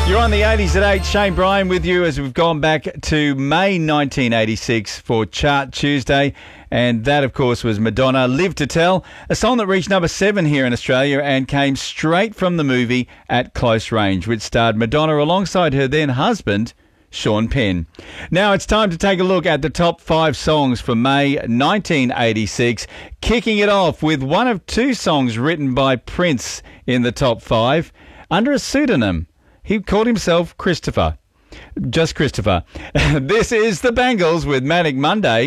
You're on the 80s at 8. Shane Bryan with you as we've gone back to May 1986 for Chart Tuesday. And that, of course, was Madonna, Live to Tell, a song that reached number 7 here in Australia and came straight from the movie At Close Range, which starred Madonna alongside her then husband, Sean Penn. Now it's time to take a look at the top 5 songs for May 1986, kicking it off with one of 2 songs written by Prince in the top 5 under a pseudonym. He called himself Christopher. Just Christopher. This is the Bangles with Manic Monday.